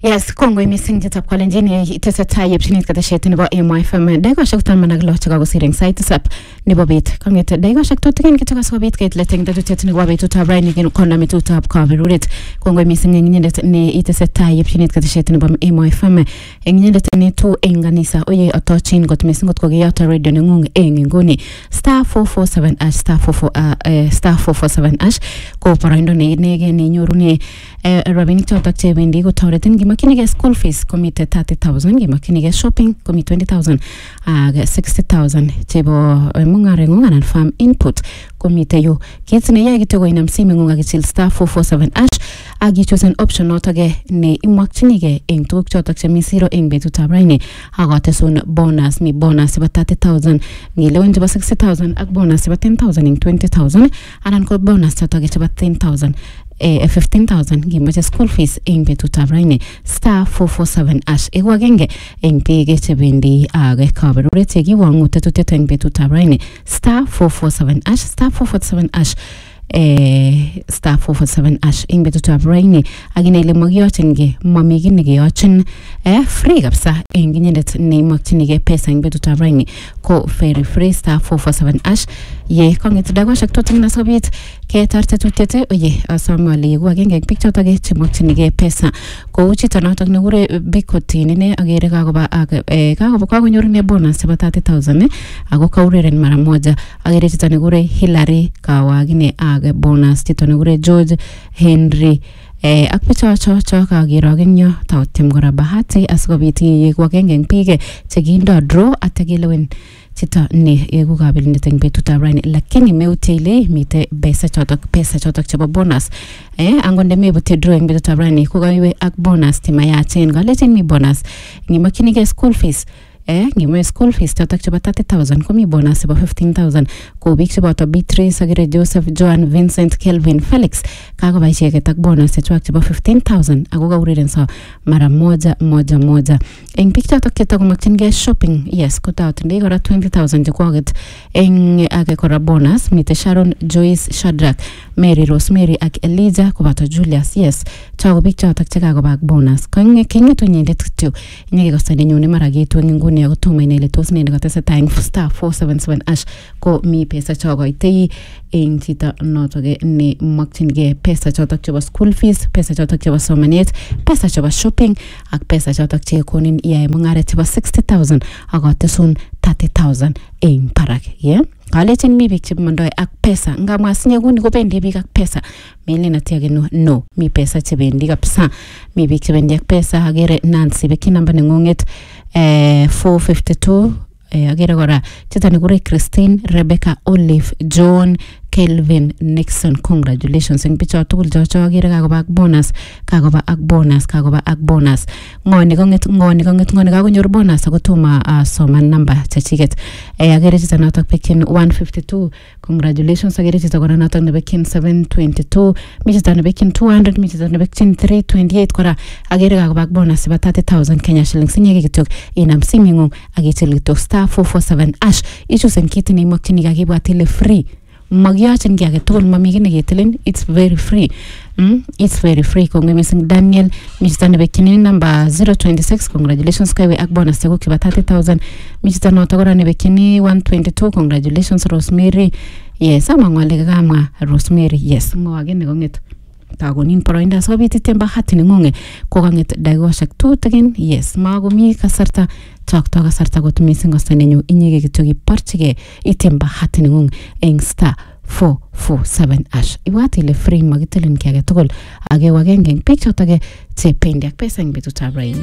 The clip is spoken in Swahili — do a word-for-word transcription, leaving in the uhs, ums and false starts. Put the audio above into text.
Yes, Kongo missing jitap kalenjini itesetai yepshinit kateshet nebo A M F M. Daigo shak tan managlo chakago siring site sap nebo bit. Kangete daigo shak totigen kitaka sobit kait letting datutet ni wabe tuta brain ni konna mituta kabirurit. Kongo missing ngindet ni itesetai yepshinit kateshet nebo A M F M. Ngindet ni tu enganisa oye atochin got missing got kogiyata radio ngung enginguni. Star four four seven ash star four four uh, star four four seven ash ko paraindo ni nege ni nyoruni uh, rabini chotak chebendi go tawretin gimakinige school fees komite thirty thousand gimakinige shopping komite twenty thousand ag sixty thousand chebo mungare ngunganan farm input komite yo kitne ya gitego inam simi ngunga gichil star four four seven ash agi choose an option notage ne imakchinige eng tuguk chotok chemi zero eng betutab raini agatesun bonus mi bonus ba thirty thousand ngilewen ba sixty thousand ak bonus ba ten thousand eng twenty thousand anan ko bonus chotok cheba ten thousand eh fifteen thousand gimache school fees eng betutab raini star four four seven ash egwagenge eng pege chebendi age kaberurete giwangu tetutet eng betutab raini star four four seven ash star four four seven ash eh star four four seven ash ing betutab raini agine ile magiyochinge mamigin negeyochin eh free kapsa ing ginyendet ne makchinige pesa ing betutab raini ko very free star four four seven ash ye kongit dago shak totin nasobit ke tarte tutete oye asamali yego agenge picture tage chemakchinige pesa ko uchito notok ne gure bikotini ne agere kagoba eh kagoba kagonyor ne bonus ba thirty thousand eh ago kaureren mara moja agere chito ne gure Hillary kawagine age bonus chito ne gure George Henry eh akpicho cho cho kagirogin yo tawtim gora bahati asgobiti yego agenge pige chegindo draw ategilewen chito ne yego kabilindet eng betutab raini lakini meutile mite pesa chotok pesa chotok chebo bonus eh angonde mebute draw eng betutab raini ko gaiwe ak bonus timayachen galechen mi bonus ngimakinige school fees eh ngime school fees chotok chebo thirty thousand komi bonus chebo fifteen thousand ko bik chebo to Beatrice agire Joseph Joan Vincent Kelvin Felix kago baishe tak bonus chebo chebo fifteen thousand ago gaureren so mara moja moja moja eng bik chotok chetok makchinge shopping yes ko taut ndey gora twenty thousand jekwaget eng age kora bonus mite Sharon Joyce Shadrack Mary Rosemary ak Eliza ko bato Julius yes chago bik chotok chekago bak bonus kange kingetu nyindet kityo nyege gostane nyune mara gitu nguni ya kutuma inele tosne ne gatesa time star four seven seven ash ko mi pesa chogo itei eng chita notoge ne makchinge pesa chotok chebo school fees pesa chotok chebo somanet pesa chebo shopping ak pesa chotok che konin iya mungare chebo sixty thousand agatesun thirty thousand eng parak yeah kalechen mi bik chebmondoy ak pesa ngamwa sinye guni kobendi bik ak pesa melena tiage no no mi pesa chebendi kapsa mi bik chebendi ak pesa agere Nancy beki namba nengunget eh four fifty-two eh agere gora chita ne gure Christine Rebecca Olive John Kelvin Nixon congratulations eng picho tugul jocho agere kagoba ak bonus kagoba ak bonus kagoba ak bonus ngoni konget ngoni konget ngoni kagonyor bonus agotuma uh, soman number chechiget eh agere chita notok pekin one fifty-two congratulations agere chita gora notok ne pekin seven twenty-two mi chita ne pekin two hundred mi chita ne pekin three twenty-eight kora agere kagoba ak bonus ba thirty thousand Kenya shillings nyege kitok inam simingung agichil kitok star four four seven ash ichusen kitini makchini kagibwatile free magiyachin gi age tugul mamigine getelin it's very free mm? It's very free kongo missing Daniel Michitane bekini number zero twenty-six congratulations kaiwe ak bonus tego kiba thirty thousand Michitane otogora ne bekini one twenty-two congratulations Rosemary yes amangwale kama Rosemary yes ngwagene konget tagonin paroinda sobiti temba hati ngunge ko kanget dagoshak tutegen yes magomi kasarta chak to kasarta got missing ostanenyu inyege gitogi parchige itemba hati ngung eng star four four seven ash iwati le free magitelin kiage tugul age wagenge picture tage che pendiak pesa ing betutab raini